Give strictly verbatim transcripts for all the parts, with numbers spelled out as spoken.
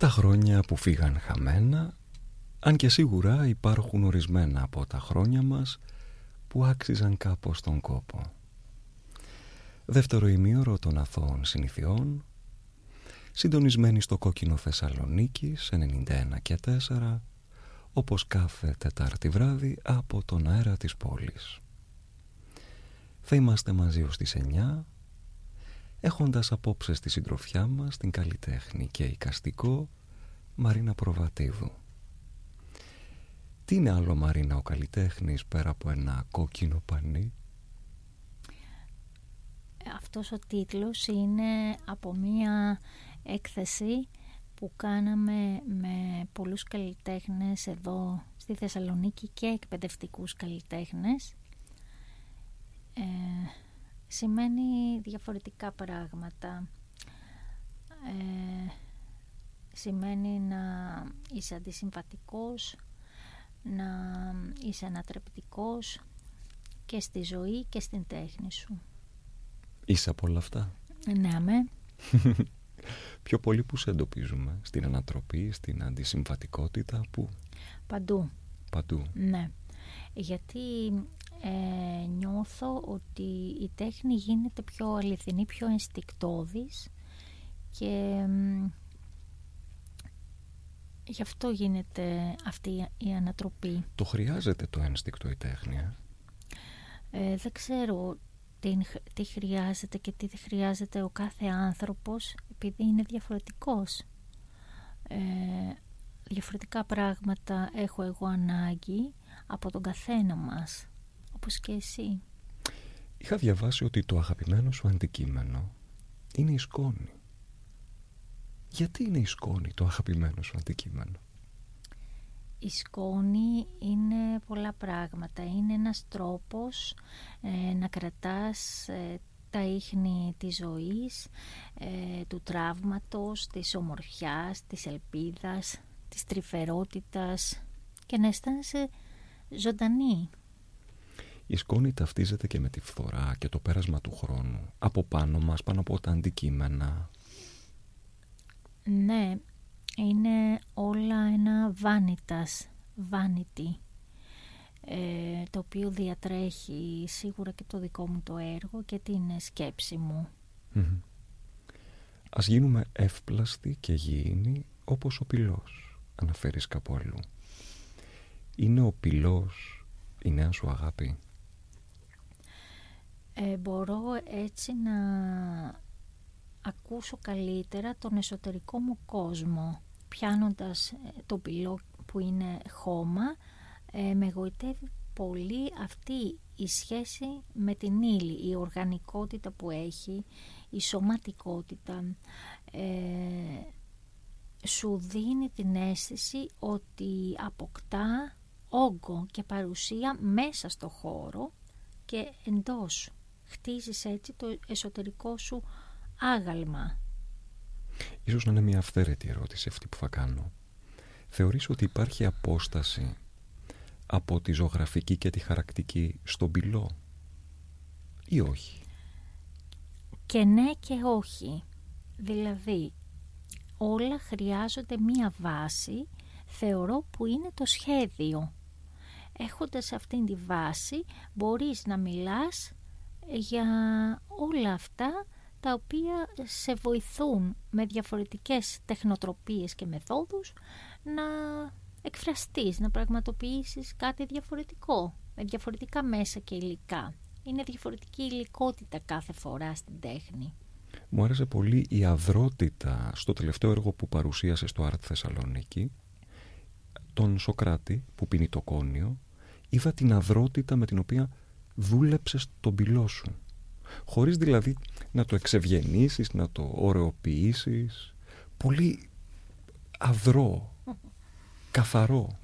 Τα χρόνια που φύγαν χαμένα, αν και σίγουρα υπάρχουν ορισμένα από τα χρόνια μας που άξιζαν κάπως τον κόπο. Δεύτερο ημίωρο των αθώων συνηθιών, συντονισμένοι στο κόκκινο Θεσσαλονίκης ενενήντα ένα και τέσσερα, όπως κάθε Τετάρτη βράδυ από τον αέρα της πόλης. Θα είμαστε μαζί ως τις εννιά, έχοντας απόψε στη συντροφιά μας την καλλιτέχνη και εικαστικό Μαρίνα Προβατίδου. Τι είναι άλλο, Μαρίνα, ο καλλιτέχνης πέρα από ένα κόκκινο πανί? Αυτός ο τίτλος είναι από μία έκθεση που κάναμε με πολλούς καλλιτέχνες εδώ στη Θεσσαλονίκη και εκπαιδευτικούς καλλιτέχνες. Ε, σημαίνει διαφορετικά πράγματα. Ε, σημαίνει να είσαι αντισυμβατικός, να είσαι ανατρεπτικός και στη ζωή και στην τέχνη σου. Είσαι από όλα αυτά? Ναι, αμέ. Πιο πολύ που σε εντοπίζουμε? Στην ανατροπή, στην αντισυμβατικότητα, πού? Παντού. Παντού. Ναι. Γιατί ε, νιώθω ότι η τέχνη γίνεται πιο αληθινή, πιο ενστικτώδης και ε, γι' αυτό γίνεται αυτή η ανατροπή. Το χρειάζεται το ένστικτο η τέχνη? Ε? Ε, δεν ξέρω τι, τι χρειάζεται και τι δεν χρειάζεται ο κάθε άνθρωπος, επειδή είναι διαφορετικός. Ε, διαφορετικά πράγματα έχω εγώ ανάγκη από τον καθένα μας, όπως και εσύ. Είχα διαβάσει ότι το αγαπημένο σου αντικείμενο είναι η σκόνη. Γιατί είναι η σκόνη το αγαπημένο σου αντικείμενο? Η σκόνη είναι πολλά πράγματα. Είναι ένας τρόπος ε, να κρατάς ε, τα ίχνη της ζωής, ε, του τραύματος, της ομορφιάς, της ελπίδας, της τρυφερότητας και να αισθάνεσαι ζωντανή. Η σκόνη ταυτίζεται και με τη φθορά και το πέρασμα του χρόνου από πάνω μας, πάνω από τα αντικείμενα. Ναι, είναι όλα ένα βάνιτας, vanity, ε, το οποίο διατρέχει σίγουρα και το δικό μου το έργο και την σκέψη μου. Mm-hmm. Ας γίνουμε εύπλαστοι και γήινοι όπως ο πυλός, αναφέρεις κάπου αλλού. Είναι ο πυλός η νέα σου αγάπη? Ε, μπορώ έτσι να ακούσω καλύτερα τον εσωτερικό μου κόσμο. Πιάνοντας το πυλό που είναι χώμα, ε, με εγωιτεύει πολύ αυτή η σχέση με την ύλη, η οργανικότητα που έχει, η σωματικότητα. Ε, σου δίνει την αίσθηση ότι αποκτά όγκο και παρουσία μέσα στο χώρο και εντός σου. Χτίζεις έτσι το εσωτερικό σου άγαλμα. Ίσως να είναι μια αυθαίρετη ερώτηση αυτή που θα κάνω. Θεωρείς ότι υπάρχει απόσταση από τη ζωγραφική και τη χαρακτική στον πυλό ή όχι? Και ναι και όχι. Δηλαδή όλα χρειάζονται μία βάση, θεωρώ, που είναι το σχέδιο. Έχοντας αυτήν τη βάση μπορείς να μιλάς για όλα αυτά τα οποία σε βοηθούν με διαφορετικές τεχνοτροπίες και μεθόδους να εκφραστείς, να πραγματοποιήσεις κάτι διαφορετικό, με διαφορετικά μέσα και υλικά. Είναι διαφορετική υλικότητα κάθε φορά στην τέχνη. Μου άρεσε πολύ η αδρότητα στο τελευταίο έργο που παρουσίασε στο Art Θεσσαλονίκη, τον Σοκράτη που πίνει το κόνιο. Είδα την αδρότητα με την οποία δούλεψες τον πυλό σου, χωρίς δηλαδή να το εξευγενήσεις, να το ωρεοποιήσεις. Πολύ αδρό, καθαρό.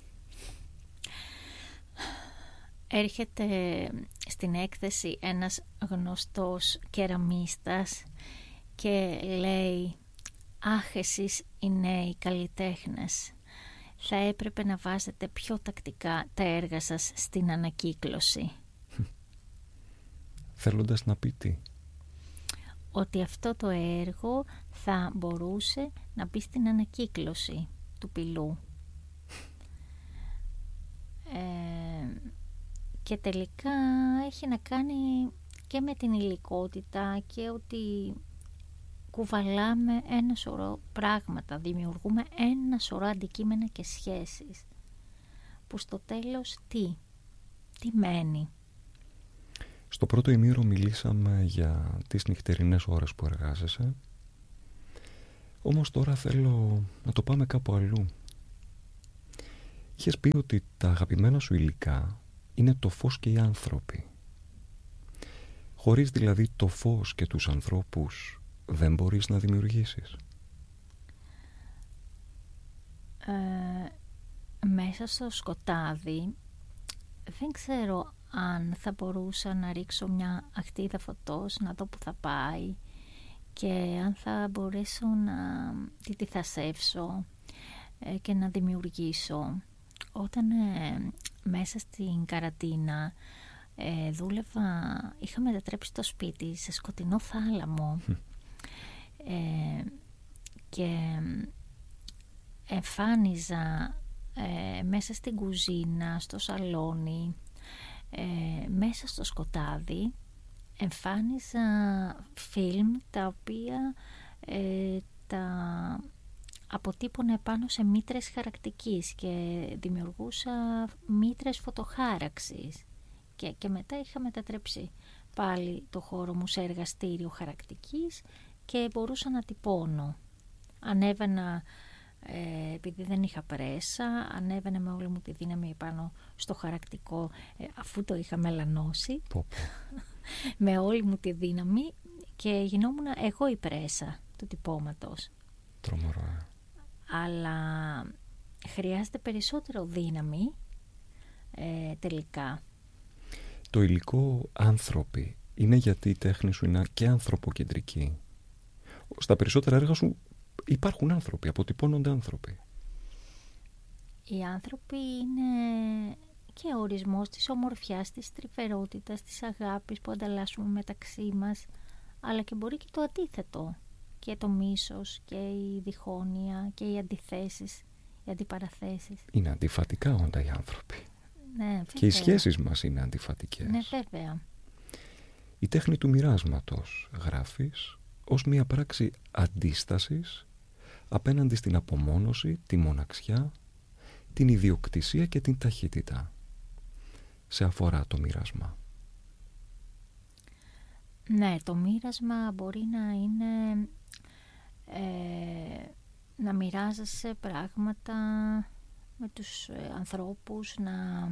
Έρχεται στην έκθεση ένας γνωστός κεραμίστας και λέει: «Αχ, εσείς οι νέοι καλλιτέχνες, θα έπρεπε να βάζετε πιο τακτικά τα έργα σας στην ανακύκλωση». Θέλοντας να πει τι? ότι αυτό το έργο θα μπορούσε να μπει στην ανακύκλωση του πυλού. Ε, και τελικά έχει να κάνει και με την υλικότητα και ότι κουβαλάμε ένα σωρό πράγματα, δημιουργούμε ένα σωρό αντικείμενα και σχέσεις που στο τέλος τι, τι μένει. Στο πρώτο ημίρο μιλήσαμε για τις νυχτερινές ώρες που εργάζεσαι, όμως τώρα θέλω να το πάμε κάπου αλλού. Είχες πει ότι τα αγαπημένα σου υλικά είναι το φως και οι άνθρωποι. Χωρίς δηλαδή το φως και τους ανθρώπους δεν μπορείς να δημιουργήσεις. Ε, μέσα στο σκοτάδι δεν ξέρω αν θα μπορούσα να ρίξω μια αχτίδα φωτός, να δω που θα πάει και αν θα μπορέσω να τη τυθασεύσω ε, και να δημιουργήσω. Όταν ε, μέσα στην καραντίνα ε, δούλευα, είχα μετατρέψει το σπίτι σε σκοτεινό θάλαμο ε, και εμφάνιζα ε, μέσα στην κουζίνα, στο σαλόνι, ε, μέσα στο σκοτάδι, εμφάνιζα φιλμ τα οποία ε, τα αποτύπωνα επάνω σε μήτρες χαρακτικής και δημιουργούσα μήτρες φωτοχάραξης και, και μετά είχα μετατρέψει πάλι το χώρο μου σε εργαστήριο χαρακτικής και μπορούσα να τυπώνω. Ανέβαινα, ε, επειδή δεν είχα πρέσα, ανέβαινα με όλη μου τη δύναμη επάνω στο χαρακτικό, ε, αφού το είχα μελανώσει, με όλη μου τη δύναμη και γινόμουν εγώ η πρέσα του τυπώματος. Τρομερό. Αλλά χρειάζεται περισσότερο δύναμη ε, τελικά. Το υλικό άνθρωποι είναι γιατί η τέχνη σου είναι και ανθρωποκεντρική. Στα περισσότερα έργα σου υπάρχουν άνθρωποι, αποτυπώνονται άνθρωποι. Οι άνθρωποι είναι και ο ορισμός της ομορφιάς, της τρυφερότητας, της αγάπης που ανταλλάσσουμε μεταξύ μας, αλλά και μπορεί και το αντίθετο. Και το μίσος και η διχόνοια και οι αντιθέσεις, οι αντιπαραθέσεις. Είναι αντιφατικά όντα οι άνθρωποι. Ναι, βέβαια. Και οι σχέσεις μας είναι αντιφατικές. Ναι, βέβαια. Η τέχνη του μοιράσματος γράφεις ως μια πράξη αντίστασης απέναντι στην απομόνωση, τη μοναξιά, την ιδιοκτησία και την ταχύτητα. Σε αφορά το μοίρασμα. Ναι, το μοίρασμα μπορεί να είναι ε, να μοιράζεσαι πράγματα με τους ε, ανθρώπους, να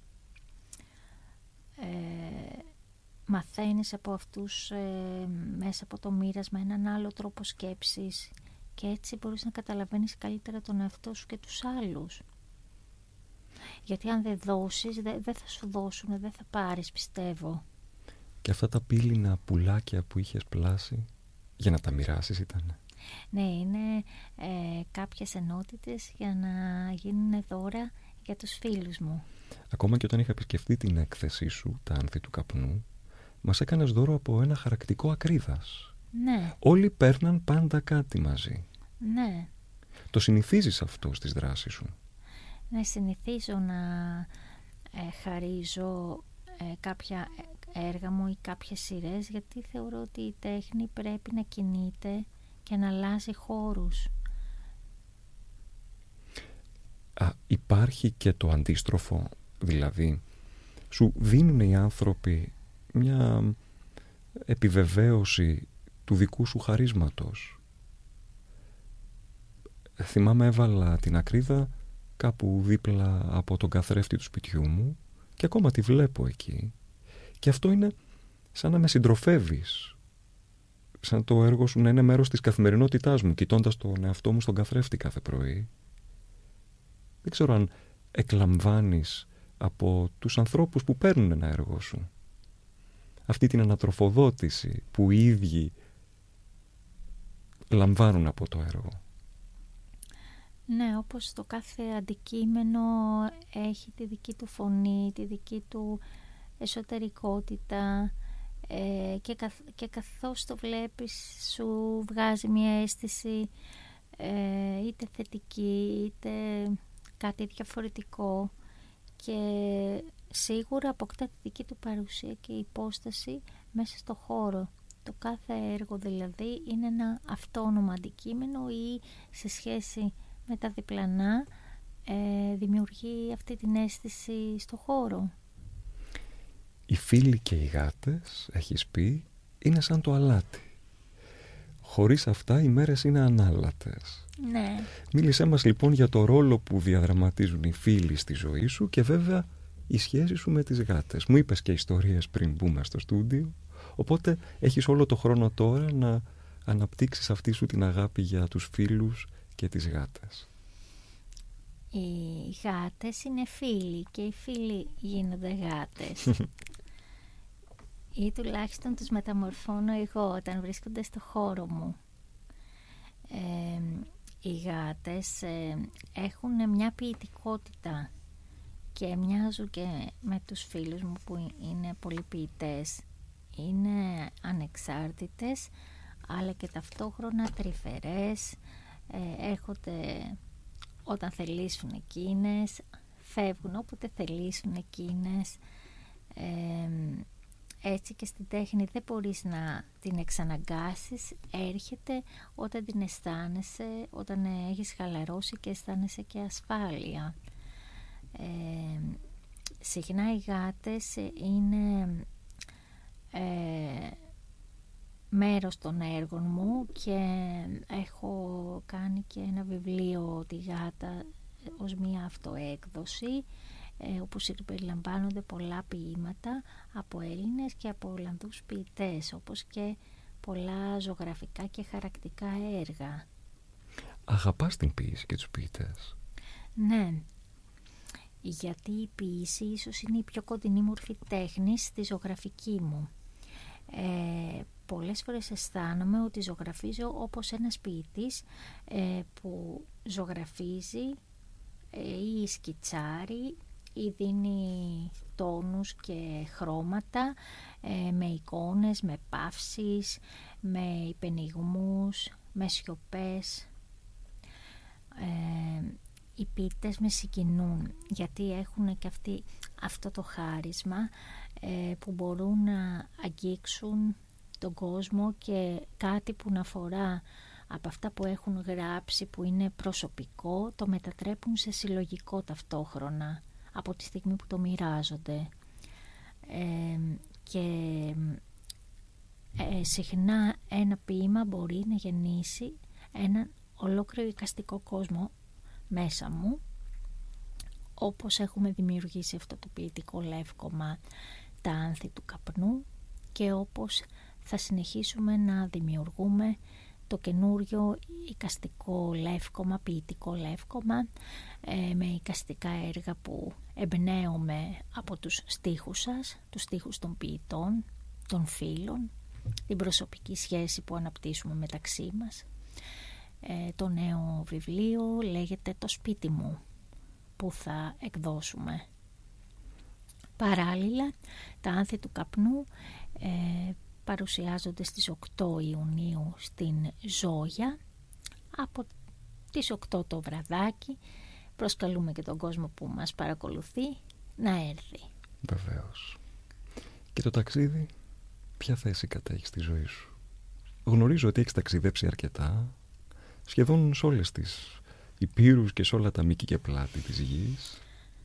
ε, μαθαίνεις από αυτούς ε, μέσα από το μοίρασμα έναν άλλο τρόπο σκέψης και έτσι μπορείς να καταλαβαίνεις καλύτερα τον εαυτό σου και τους άλλους. Γιατί αν δεν δώσεις, δεν δε θα σου δώσουν, δεν θα πάρεις, πιστεύω. Και αυτά τα πύληνα πουλάκια που είχες πλάσει για να τα μοιράσεις ήταν? Ναι, είναι ε, κάποιες ενότητες για να γίνουν δώρα για τους φίλους μου. Ακόμα και όταν είχα επισκεφτεί την έκθεσή σου, τα Άνθη του Καπνού, μας έκανες δώρο από ένα χαρακτικό ακρίδας. Ναι. Όλοι παίρναν πάντα κάτι μαζί. Ναι. Το συνηθίζεις αυτό στις δράσεις σου? Ναι, συνηθίζω να ε, χαρίζω ε, κάποια έργα μου ή κάποιες σειρές, γιατί θεωρώ ότι η τέχνη πρέπει να κινείται και να αλλάζει χώρους. Α, υπάρχει και το αντίστροφο, δηλαδή σου δίνουν οι άνθρωποι μια επιβεβαίωση του δικού σου χαρίσματος. Θυμάμαι έβαλα την ακρίδα κάπου δίπλα από τον καθρέφτη του σπιτιού μου και ακόμα τη βλέπω εκεί και αυτό είναι σαν να με συντροφεύεις, σαν το έργο σου να είναι μέρος της καθημερινότητάς μου, κοιτώντας τον εαυτό μου στον καθρέφτη κάθε πρωί. Δεν ξέρω αν εκλαμβάνεις από τους ανθρώπους που παίρνουν ένα έργο σου αυτή την ανατροφοδότηση που οι ίδιοι λαμβάνουν από το έργο. Ναι, όπως το κάθε αντικείμενο έχει τη δική του φωνή, τη δική του εσωτερικότητα, ε, και, καθ, και καθώς το βλέπεις σου βγάζει μια αίσθηση ε, είτε θετική είτε κάτι διαφορετικό και σίγουρα αποκτά τη δική του παρουσία και υπόσταση μέσα στο χώρο. Το κάθε έργο δηλαδή είναι ένα αυτόνομο αντικείμενο ή σε σχέση με τα διπλανά ε, δημιουργεί αυτή την αίσθηση στο χώρο. Οι φίλοι και οι γάτες, έχεις πει, είναι σαν το αλάτι. Χωρίς αυτά οι μέρες είναι ανάλατες. Ναι. Μίλησέ μας λοιπόν για το ρόλο που διαδραματίζουν οι φίλοι στη ζωή σου και βέβαια η σχέση σου με τις γάτες. Μου είπες και ιστορίες πριν μπούμε στο στούντιο, οπότε έχεις όλο το χρόνο τώρα να αναπτύξεις αυτή σου την αγάπη για τους φίλους και τις γάτες. Οι γάτες είναι φίλοι και οι φίλοι γίνονται γάτες. Ή τουλάχιστον τους μεταμορφώνω εγώ όταν βρίσκονται στο χώρο μου. Ε, οι γάτες ε, έχουν μια ποιητικότητα και μοιάζουν και με τους φίλους μου που είναι πολύ ποιητές. Είναι ανεξάρτητες αλλά και ταυτόχρονα τρυφερές, ε, έρχονται όταν θελήσουν εκείνες, φεύγουν όποτε θελήσουν εκείνες. Ε, έτσι και στην τέχνη δεν μπορείς να την εξαναγκάσεις, έρχεται όταν την αισθάνεσαι, όταν έχεις χαλαρώσει και αισθάνεσαι και ασφάλεια. Ε, συχνά οι γάτες είναι ε, μέρος των έργων μου και έχω κάνει και ένα βιβλίο τη γάτα ως μία αυτοέκδοση ε, όπου συμπεριλαμβάνονται πολλά ποίηματα από Έλληνες και από Ολλανδούς ποιητές, όπως και πολλά ζωγραφικά και χαρακτικά έργα. Αγαπάς την ποίηση και τους ποιητές? Ναι, γιατί η ποίηση ίσως είναι η πιο κοντινή μορφή τέχνης στη ζωγραφική μου. Ε, πολλές φορές αισθάνομαι ότι ζωγραφίζω όπως ένας ποιητής ε, που ζωγραφίζει ε, ή σκιτσάρει ή δίνει τόνους και χρώματα ε, με εικόνες, με παύσεις, με υπενιγμούς, με σιωπές. Ε, οι ποιητές με συγκινούν γιατί έχουν και αυτοί αυτό το χάρισμα ε, που μπορούν να αγγίξουν τον κόσμο και κάτι που να αφορά από αυτά που έχουν γράψει που είναι προσωπικό το μετατρέπουν σε συλλογικό ταυτόχρονα από τη στιγμή που το μοιράζονται. Ε, και ε, συχνά ένα ποίημα μπορεί να γεννήσει έναν ολόκληρο εικαστικό κόσμο μέσα μου, όπως έχουμε δημιουργήσει αυτό το ποιητικό λεύκομα τα άνθη του καπνού και όπως θα συνεχίσουμε να δημιουργούμε το καινούριο εικαστικό λεύκομα, ποιητικό λεύκομα ε, με εικαστικά έργα που εμπνέομαι από τους στίχους σας, τους στίχους των ποιητών, των φίλων, την προσωπική σχέση που αναπτύσσουμε μεταξύ μας. Ε, το νέο βιβλίο λέγεται «Το σπίτι μου» που θα εκδώσουμε. Παράλληλα, τα άνθη του καπνού ε, παρουσιάζονται στις οκτώ Ιουνίου στην Ζόγια. Από τις οκτώ το βραδάκι προσκαλούμε και τον κόσμο που μας παρακολουθεί να έρθει. Βεβαίως. Και το ταξίδι, ποια θέση κατέχει στη ζωή σου? Γνωρίζω ότι έχεις ταξιδέψει αρκετά, σχεδόν σε όλες τις υπήρους και σε όλα τα μήκη και πλάτη της γης.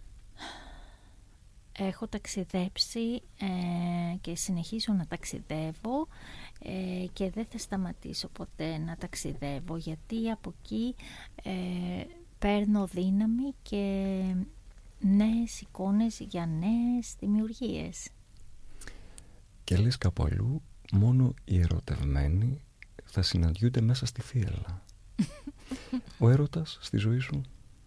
Έχω ταξιδέψει ε, και συνεχίζω να ταξιδεύω ε, και δεν θα σταματήσω ποτέ να ταξιδεύω γιατί από εκεί ε, παίρνω δύναμη και νέες εικόνες για νέες δημιουργίες. Και λες κάπου αλλού μόνο οι ερωτευμένοι θα συναντιούνται μέσα στη θύελλα. Ο έρωτας στη ζωή σου?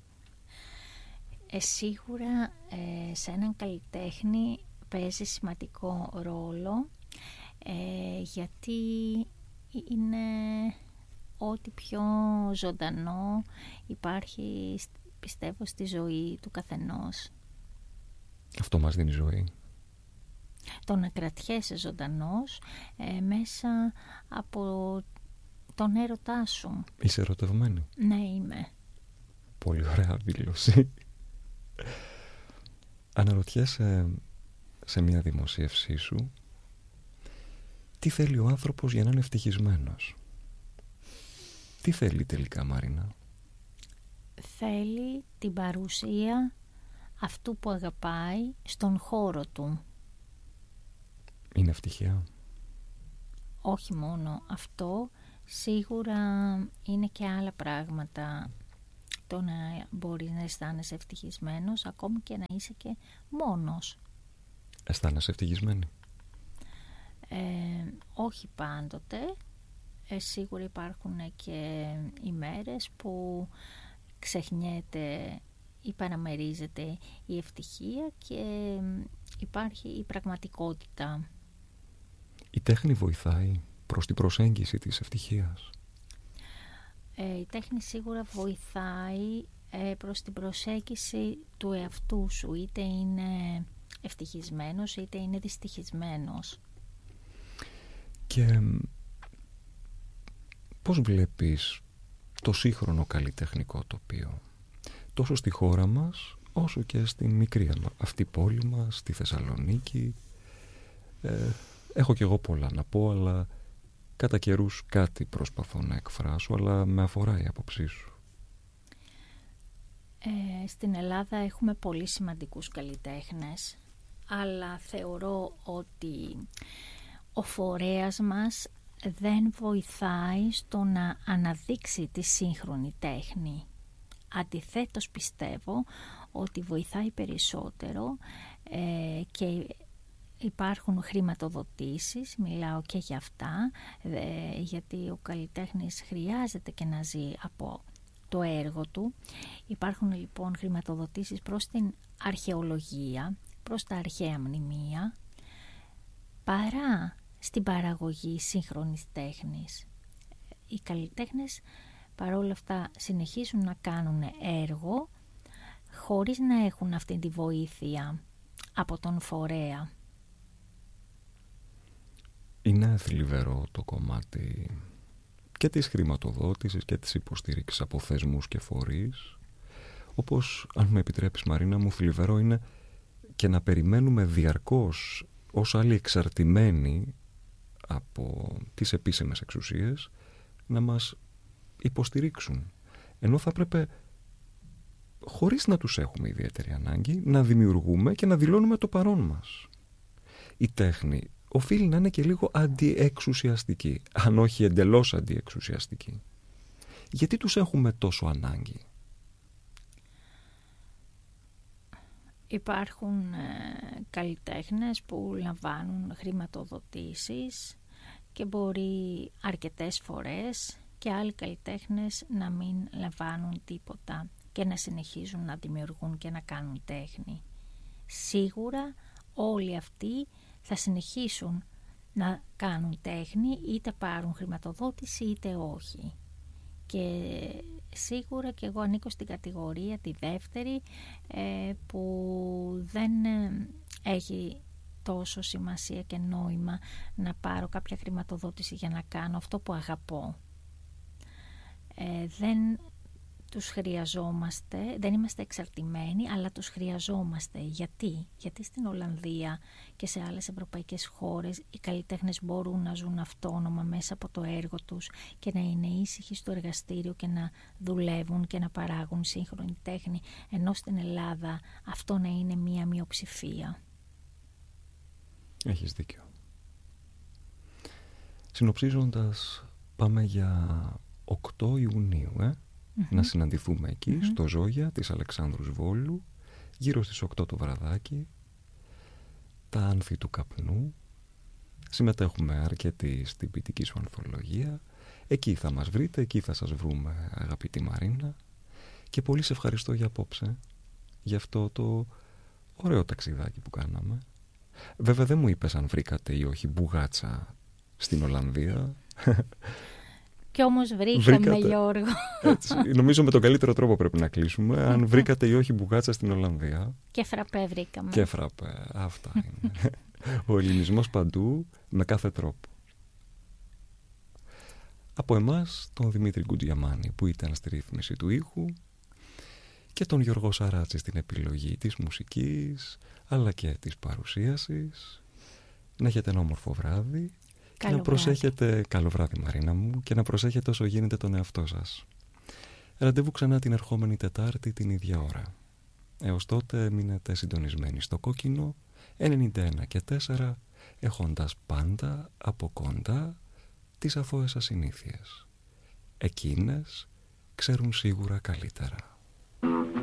Ε, σίγουρα ε, σε έναν καλλιτέχνη παίζει σημαντικό ρόλο ε, γιατί είναι ό,τι πιο ζωντανό υπάρχει, πιστεύω, στη ζωή του καθενός. Αυτό μας δίνει ζωή. Το να κρατιέσαι ζωντανός ε, μέσα από τον έρωτά σου. Είσαι ερωτευμένη? Ναι, είμαι. Πολύ ωραία δήλωση. Αναρωτιέσαι σε μια δημοσίευσή σου τι θέλει ο άνθρωπος για να είναι ευτυχισμένος. Τι θέλει τελικά, Μαρίνα? Θέλει την παρουσία αυτού που αγαπάει στον χώρο του. Είναι ευτυχία? Όχι μόνο αυτό, σίγουρα είναι και άλλα πράγματα. Το να μπορείς να αισθάνεσαι ευτυχισμένος, ακόμη και να είσαι και μόνος. Αισθάνεσαι ευτυχισμένη? Ε, όχι πάντοτε. Ε, σίγουρα υπάρχουν και ημέρες που ξεχνιέται ή παραμερίζεται η ευτυχία και υπάρχει η πραγματικότητα. Η τέχνη βοηθάει προς την προσέγγιση της ευτυχίας? Ε, η τέχνη σίγουρα βοηθάει ε, προς την προσέγγιση του εαυτού σου, είτε είναι ευτυχισμένος είτε είναι δυστυχισμένος. Και πώς βλέπεις το σύγχρονο καλλιτεχνικό τοπίο, τόσο στη χώρα μας όσο και στην μικρή αυτή πόλη μας, στη Θεσσαλονίκη? ε, έχω κι εγώ πολλά να πω, αλλά κατά καιρούς κάτι προσπαθώ να εκφράσω, αλλά με αφορά η άποψή σου. Ε, στην Ελλάδα έχουμε πολύ σημαντικούς καλλιτέχνες, αλλά θεωρώ ότι ο φορέας μας δεν βοηθάει στο να αναδείξει τη σύγχρονη τέχνη. Αντιθέτως πιστεύω ότι βοηθάει περισσότερο ε, και υπάρχουν χρηματοδοτήσεις, μιλάω και για αυτά, ε, γιατί ο καλλιτέχνης χρειάζεται και να ζει από το έργο του. Υπάρχουν λοιπόν χρηματοδοτήσεις προς την αρχαιολογία, προς τα αρχαία μνημεία, παρά στην παραγωγή σύγχρονης τέχνης. Οι καλλιτέχνες παρόλα αυτά συνεχίζουν να κάνουν έργο χωρίς να έχουν αυτή τη βοήθεια από τον φορέα. Είναι θλιβερό το κομμάτι και της χρηματοδότησης και της υποστήριξης από θεσμούς και φορείς. Όπως, αν με επιτρέπεις Μαρίνα μου, θλιβερό είναι και να περιμένουμε διαρκώς ως άλλοι εξαρτημένοι από τις επίσημες εξουσίες να μας υποστηρίξουν. Ενώ θα έπρεπε, χωρίς να τους έχουμε ιδιαίτερη ανάγκη, να δημιουργούμε και να δηλώνουμε το παρόν μας. Η τέχνη οφείλει να είναι και λίγο αντιεξουσιαστική, αν όχι εντελώς αντιεξουσιαστική. Γιατί τους έχουμε τόσο ανάγκη? Υπάρχουν ε, καλλιτέχνες που λαμβάνουν χρηματοδοτήσεις και μπορεί αρκετές φορές και άλλοι καλλιτέχνες να μην λαμβάνουν τίποτα και να συνεχίζουν να δημιουργούν και να κάνουν τέχνη. Σίγουρα όλοι αυτοί θα συνεχίσουν να κάνουν τέχνη, είτε πάρουν χρηματοδότηση είτε όχι. Και σίγουρα και εγώ ανήκω στην κατηγορία τη δεύτερη ε, που δεν ε, έχει τόσο σημασία και νόημα να πάρω κάποια χρηματοδότηση για να κάνω αυτό που αγαπώ. Ε, δεν τους χρειαζόμαστε, δεν είμαστε εξαρτημένοι, αλλά τους χρειαζόμαστε. Γιατί? Γιατί στην Ολλανδία και σε άλλες ευρωπαϊκές χώρες οι καλλιτέχνες μπορούν να ζουν αυτόνομα μέσα από το έργο τους και να είναι ήσυχοι στο εργαστήριο και να δουλεύουν και να παράγουν σύγχρονη τέχνη, ενώ στην Ελλάδα αυτό να είναι μία μειοψηφία. Έχεις δίκιο. Συνοψίζοντας, πάμε για οκτώ Ιουνίου, ε? Mm-hmm. Να συναντηθούμε εκεί, mm-hmm. στο Ζόγια της Αλεξάνδρου Βόλου, γύρω στις οκτώ το βραδάκι, τα άνθη του καπνού. Συμμετέχουμε αρκετοί στην ποιητική σου ανθολογία. Εκεί θα μας βρείτε, εκεί θα σας βρούμε, αγαπητή Μαρίνα. Και πολύ σε ευχαριστώ για απόψε, για αυτό το ωραίο ταξιδάκι που κάναμε. Βέβαια δεν μου είπες αν βρήκατε ή όχι μπουγάτσα στην Ολλανδία. Κι όμως βρήκαμε, βρήκατε, Γιώργο. Έτσι, νομίζω με τον καλύτερο τρόπο πρέπει να κλείσουμε. Αν βρήκατε ή όχι μπουγάτσα στην Ολλανδία. Και φραπέ βρήκαμε. Και φραπέ, αυτά είναι. Ο ελληνισμός παντού, με κάθε τρόπο. Από εμάς τον Δημήτρη Γκουτζιαμάνη που ήταν στη ρύθμιση του ήχου και τον Γιώργο Σαράτση στην επιλογή της μουσικής αλλά και της παρουσίασης. Να έχετε ένα όμορφο βράδυ και καλό να προσέχετε, βράδυ. καλό βράδυ Μαρίνα μου, και να προσέχετε όσο γίνεται τον εαυτό σας. Ραντεβού ξανά την ερχόμενη Τετάρτη την ίδια ώρα. Έως τότε μείνετε συντονισμένοι στο Κόκκινο ενενήντα ένα και τέσσερα, έχοντας πάντα από κοντά τις αφόες σας συνήθειες. Εκείνες ξέρουν σίγουρα καλύτερα.